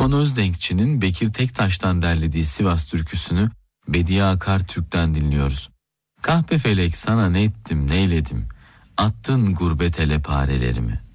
Osman Özdenkçi'nin Bekir Tektaş'tan derlediği Sivas türküsünü Bediye Akar Türk'ten dinliyoruz. Kahpe felek sana ne ettim neyledim, attın gurbet ele parelerimi.